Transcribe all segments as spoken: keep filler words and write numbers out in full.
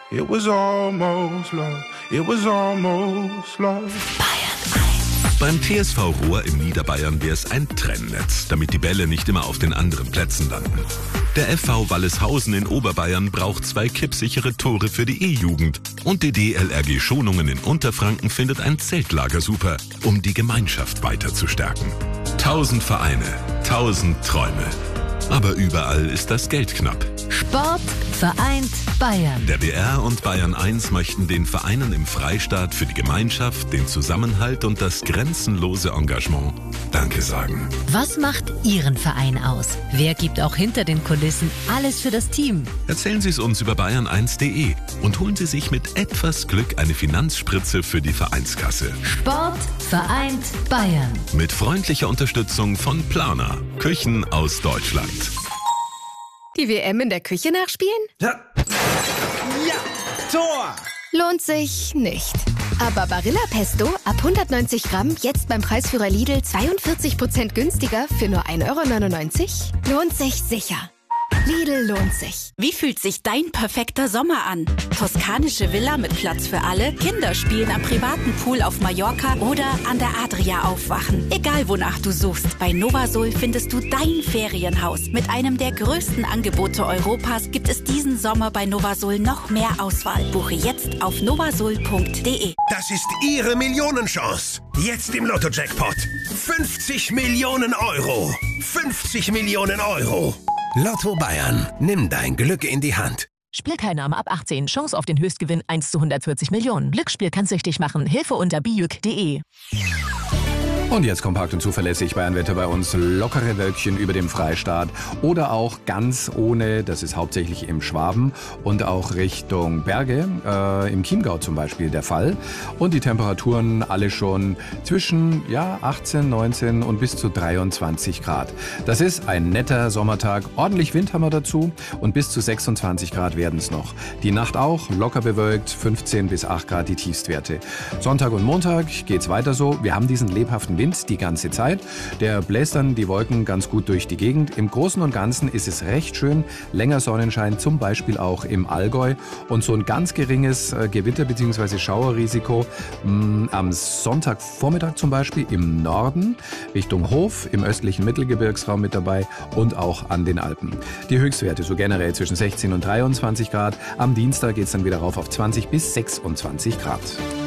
It was almost love. It was almost love. Beim T S V Ruhr im Niederbayern wäre es ein Trennnetz, damit die Bälle nicht immer auf den anderen Plätzen landen. Der F V Walleshausen in Oberbayern braucht zwei kippsichere Tore für die E-Jugend. Und die D L R G Schonungen in Unterfranken findet ein Zeltlager super, um die Gemeinschaft weiter zu stärken. Tausend Vereine, tausend Träume. Aber überall ist das Geld knapp. Sport vereint Bayern. Der B R und Bayern eins möchten den Vereinen im Freistaat für die Gemeinschaft, den Zusammenhalt und das grenzenlose Engagement Danke sagen. Was macht Ihren Verein aus? Wer gibt auch hinter den Kulissen alles für das Team? Erzählen Sie es uns über bayern eins punkt de und holen Sie sich mit etwas Glück eine Finanzspritze für die Vereinskasse. Sport vereint Bayern. Mit freundlicher Unterstützung von Plana, Küchen aus Deutschland. Die W M in der Küche nachspielen? Ja. Ja, Tor! Lohnt sich nicht. Aber Barilla Pesto ab hundertneunzig Gramm jetzt beim Preisführer Lidl zweiundvierzig Prozent günstiger für nur ein Euro neunundneunzig? Lohnt sich sicher. Lidl lohnt sich. Wie fühlt sich dein perfekter Sommer an? Toskanische Villa mit Platz für alle, Kinder spielen am privaten Pool auf Mallorca oder an der Adria aufwachen. Egal wonach du suchst, bei Novasol findest du dein Ferienhaus. Mit einem der größten Angebote Europas gibt es diesen Sommer bei Novasol noch mehr Auswahl. Buche jetzt auf novasol punkt de. Das ist Ihre Millionenchance. Jetzt im Lotto-Jackpot. fünfzig Millionen Euro. fünfzig Millionen Euro. Lotto Bayern. Nimm dein Glück in die Hand. Spielteilnahme ab achtzehn. Chance auf den Höchstgewinn eins zu hundertvierzig Millionen. Glücksspiel kann süchtig machen. Hilfe unter bijuk punkt de. Und jetzt kompakt und zuverlässig Bayernwetter bei uns. Lockere Wölkchen über dem Freistaat oder auch ganz ohne, das ist hauptsächlich im Schwaben und auch Richtung Berge, äh, im Chiemgau zum Beispiel der Fall. Und die Temperaturen alle schon zwischen ja, achtzehn, neunzehn und bis zu dreiundzwanzig Grad. Das ist ein netter Sommertag, ordentlich Wind haben wir dazu und bis zu sechsundzwanzig Grad werden es noch. Die Nacht auch locker bewölkt, fünfzehn bis acht Grad die Tiefstwerte. Sonntag und Montag geht's weiter so. Wir haben diesen lebhaften Wind die ganze Zeit. Der bläst dann die Wolken ganz gut durch die Gegend. Im Großen und Ganzen ist es recht schön. Länger Sonnenschein, zum Beispiel auch im Allgäu. Und so ein ganz geringes äh, Gewitter- bzw. Schauerrisiko mh, am Sonntagvormittag zum Beispiel im Norden, Richtung Hof, im östlichen Mittelgebirgsraum mit dabei und auch an den Alpen. Die Höchstwerte so generell zwischen sechzehn und dreiundzwanzig Grad. Am Dienstag geht es dann wieder rauf auf zwanzig bis sechsundzwanzig Grad.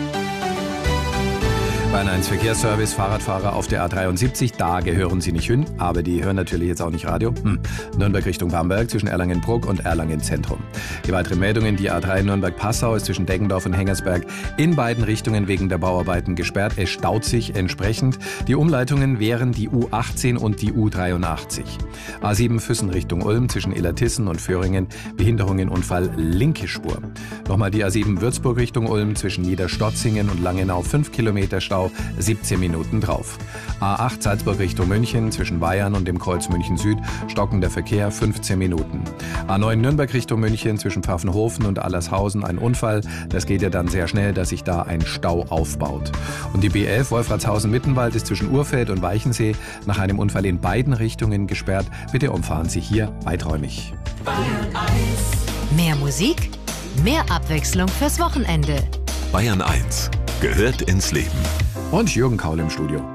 Bayern eins Verkehrsservice, Fahrradfahrer auf der A dreiundsiebzig, da gehören sie nicht hin, aber die hören natürlich jetzt auch nicht Radio. Hm. Nürnberg Richtung Bamberg zwischen Erlangen-Bruck und Erlangen-Zentrum. Die weiteren Meldungen, die A drei Nürnberg-Passau ist zwischen Deggendorf und Hengersberg in beiden Richtungen wegen der Bauarbeiten gesperrt. Es staut sich entsprechend. Die Umleitungen wären die U achtzehn und die U dreiundachtzig. A sieben Füssen Richtung Ulm zwischen Illertissen und Föhringen, Behinderungen, Unfall, linke Spur. Nochmal die A sieben Würzburg Richtung Ulm zwischen Niederstotzingen und Langenau, fünf Kilometer Stau. siebzehn Minuten drauf. A acht Salzburg Richtung München zwischen Bayern und dem Kreuz München Süd, stockender Verkehr, fünfzehn Minuten. A neun Nürnberg Richtung München zwischen Pfaffenhofen und Allershausen ein Unfall. Das geht ja dann sehr schnell, dass sich da ein Stau aufbaut. Und die B elf Wolfratshausen-Mittenwald ist zwischen Urfeld und Weichensee nach einem Unfall in beiden Richtungen gesperrt. Bitte umfahren Sie hier weiträumig. Mehr Musik, mehr Abwechslung fürs Wochenende. Bayern eins gehört ins Leben. Und Jürgen Kaul im Studio.